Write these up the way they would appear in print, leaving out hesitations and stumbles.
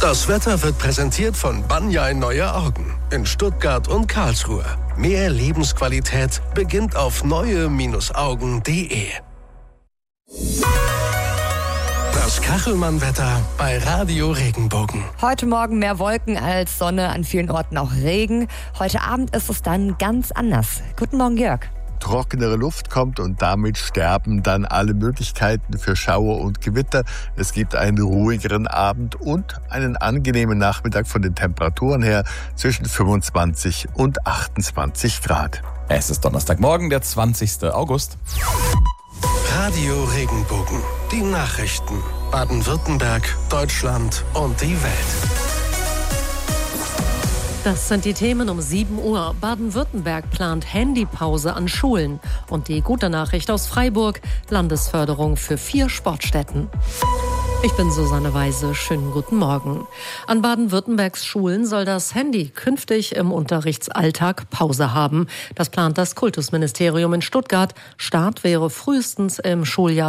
Das Wetter wird präsentiert von Banjai Neue Augen in Stuttgart und Karlsruhe. Mehr Lebensqualität beginnt auf neue-augen.de. Das Kachelmann-Wetter bei Radio Regenbogen. Heute Morgen mehr Wolken als Sonne, an vielen Orten auch Regen. Heute Abend ist es dann ganz anders. Guten Morgen, Jörg. Trockenere Luft kommt und damit sterben dann alle Möglichkeiten für Schauer und Gewitter. Es gibt einen ruhigeren Abend und einen angenehmen Nachmittag von den Temperaturen her zwischen 25 und 28 Grad. Es ist Donnerstagmorgen, der 20. August. Radio Regenbogen. Die Nachrichten. Baden-Württemberg, Deutschland und die Welt. Das sind die Themen um 7 Uhr. Baden-Württemberg plant Handypause an Schulen. Und die gute Nachricht aus Freiburg, Landesförderung für 4 Sportstätten. Ich bin Susanne Weise. Schönen guten Morgen. An Baden-Württembergs Schulen soll das Handy künftig im Unterrichtsalltag Pause haben. Das plant das Kultusministerium in Stuttgart. Start wäre frühestens im Schuljahr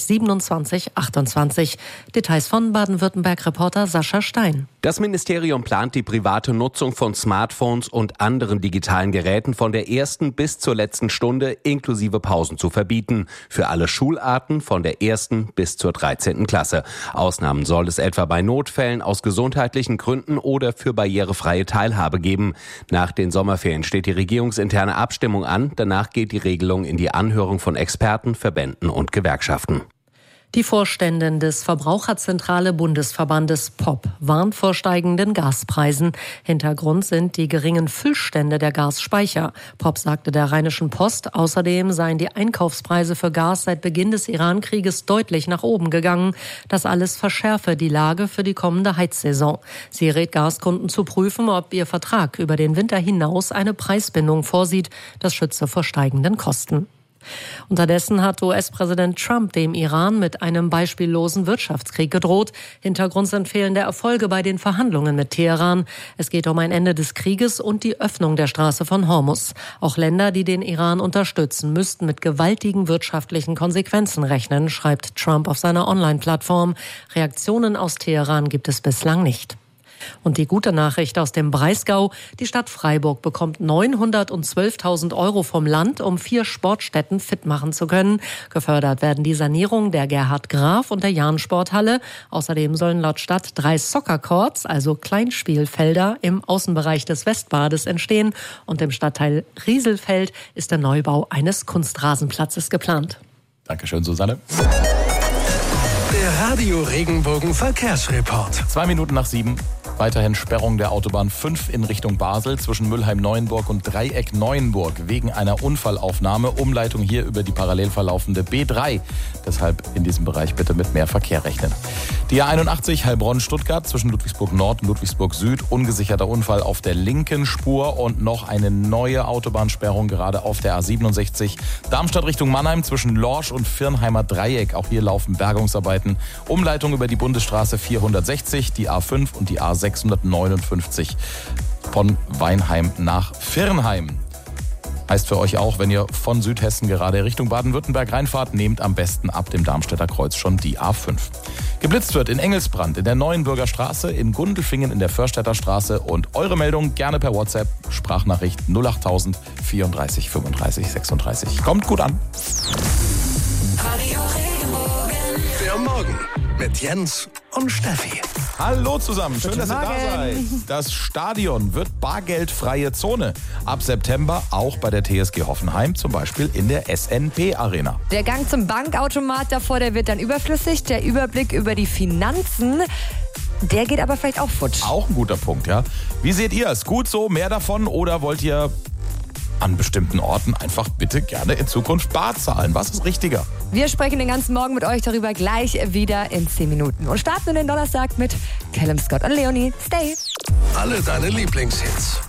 2027/28. Details von Baden-Württemberg-Reporter Sascha Stein. Das Ministerium plant die private Nutzung von Smartphones und anderen digitalen Geräten von der ersten bis zur letzten Stunde inklusive Pausen zu verbieten. Für alle Schularten von der 1. bis zur 13. Klasse. Ausnahmen soll es etwa bei Notfällen aus gesundheitlichen Gründen oder für barrierefreie Teilhabe geben. Nach den Sommerferien steht die regierungsinterne Abstimmung an. Danach geht die Regelung in die Anhörung von Experten, Verbänden und Gewerkschaften. Die Vorständin des Verbraucherzentrale Bundesverbandes POP warnt vor steigenden Gaspreisen. Hintergrund sind die geringen Füllstände der Gasspeicher. POP sagte der Rheinischen Post, außerdem seien die Einkaufspreise für Gas seit Beginn des Iran-Krieges deutlich nach oben gegangen. Das alles verschärfe die Lage für die kommende Heizsaison. Sie rät Gaskunden zu prüfen, ob ihr Vertrag über den Winter hinaus eine Preisbindung vorsieht. Das schütze vor steigenden Kosten. Unterdessen hat US-Präsident Trump dem Iran mit einem beispiellosen Wirtschaftskrieg gedroht. Hintergrund sind fehlende Erfolge bei den Verhandlungen mit Teheran. Es geht um ein Ende des Krieges und die Öffnung der Straße von Hormuz. Auch Länder, die den Iran unterstützen, müssten mit gewaltigen wirtschaftlichen Konsequenzen rechnen, schreibt Trump auf seiner Online-Plattform. Reaktionen aus Teheran gibt es bislang nicht. Und die gute Nachricht aus dem Breisgau: Die Stadt Freiburg bekommt 912.000 € vom Land, um 4 Sportstätten fit machen zu können. Gefördert werden die Sanierung der Gerhard Graf und der Jahn-Sporthalle. Außerdem sollen laut Stadt 3 Soccer-Courts, also Kleinspielfelder, im Außenbereich des Westbades entstehen. Und im Stadtteil Rieselfeld ist der Neubau eines Kunstrasenplatzes geplant. Dankeschön, Susanne. Der Radio Regenbogen Verkehrsreport. 2 Minuten nach 7. Weiterhin Sperrung der Autobahn 5 in Richtung Basel zwischen Mülheim-Neuenburg und Dreieck Neuenburg wegen einer Unfallaufnahme. Umleitung hier über die parallel verlaufende B3. Deshalb in diesem Bereich bitte mit mehr Verkehr rechnen. Die A81 Heilbronn-Stuttgart zwischen Ludwigsburg Nord und Ludwigsburg Süd. Ungesicherter Unfall auf der linken Spur und noch eine neue Autobahnsperrung gerade auf der A67. Darmstadt Richtung Mannheim zwischen Lorsch und Virnheimer Dreieck. Auch hier laufen Bergungsarbeiten. Umleitung über die Bundesstraße 460, die A5 und die A659 von Weinheim nach Virnheim. Heißt für euch auch, wenn ihr von Südhessen gerade Richtung Baden-Württemberg reinfahrt, nehmt am besten ab dem Darmstädter Kreuz schon die A5. Geblitzt wird in Engelsbrand, in der Neuenburger Straße, in Gundelfingen, in der Förstädter Straße. Und eure Meldung gerne per WhatsApp, Sprachnachricht 08000 34 35 36. Kommt gut an. Der Morgen mit Jens und Steffi. Hallo zusammen, schön, dass ihr da seid. Das Stadion wird bargeldfreie Zone. Ab September auch bei der TSG Hoffenheim, zum Beispiel in der SNP-Arena. Der Gang zum Bankautomat davor, der wird dann überflüssig. Der Überblick über die Finanzen, der geht aber vielleicht auch futsch. Auch ein guter Punkt, ja. Wie seht ihr es? Gut so, mehr davon, oder wollt ihr an bestimmten Orten einfach bitte gerne in Zukunft bar zahlen? Was ist richtiger? Wir sprechen den ganzen Morgen mit euch darüber gleich wieder in 10 Minuten. Und starten den Donnerstag mit Callum Scott und Leonie. Stay! Alle deine Lieblingshits.